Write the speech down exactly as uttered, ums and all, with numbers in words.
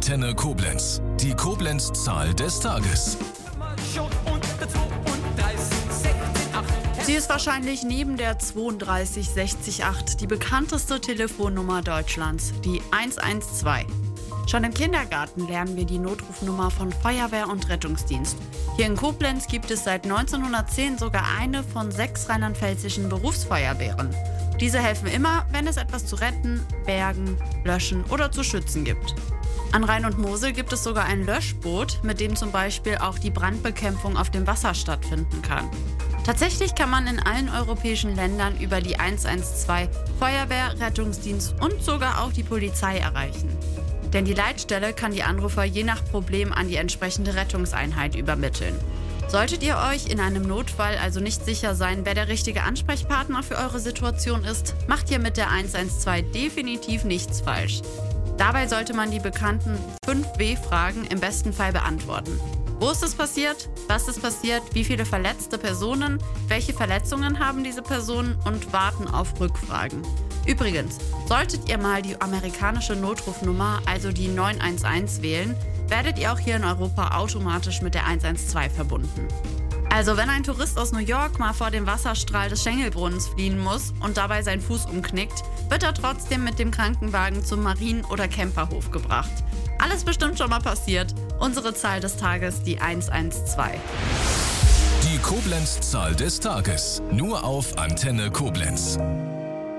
Antenne Koblenz. Die Koblenz-Zahl des Tages. Sie ist wahrscheinlich neben der zweiunddreißig sechzig acht die bekannteste Telefonnummer Deutschlands, die eins eins zwei. Schon im Kindergarten lernen wir die Notrufnummer von Feuerwehr und Rettungsdienst. Hier in Koblenz gibt es seit neunzehnhundertzehn sogar eine von sechs rheinland-pfälzischen Berufsfeuerwehren. Diese helfen immer, wenn es etwas zu retten, bergen, löschen oder zu schützen gibt. An Rhein und Mosel gibt es sogar ein Löschboot, mit dem zum Beispiel auch die Brandbekämpfung auf dem Wasser stattfinden kann. Tatsächlich kann man in allen europäischen Ländern über die eins eins zwei Feuerwehr, Rettungsdienst und sogar auch die Polizei erreichen. Denn die Leitstelle kann die Anrufer je nach Problem an die entsprechende Rettungseinheit übermitteln. Solltet ihr euch in einem Notfall also nicht sicher sein, wer der richtige Ansprechpartner für eure Situation ist, macht ihr mit der eins eins zwei definitiv nichts falsch. Dabei sollte man die bekannten fünf W-Fragen im besten Fall beantworten. Wo ist es passiert? Was ist passiert? Wie viele verletzte Personen? Welche Verletzungen haben diese Personen? Und warten auf Rückfragen. Übrigens, solltet ihr mal die amerikanische Notrufnummer, also die neun eins eins wählen, werdet ihr auch hier in Europa automatisch mit der eins eins zwei verbunden. Also wenn ein Tourist aus New York mal vor dem Wasserstrahl des Schengelbrunnens fliehen muss und dabei seinen Fuß umknickt, wird er trotzdem mit dem Krankenwagen zum Marien- oder Camperhof gebracht. Alles bestimmt schon mal passiert. Unsere Zahl des Tages, die eins eins zwei. Die Koblenz-Zahl des Tages. Nur auf Antenne Koblenz.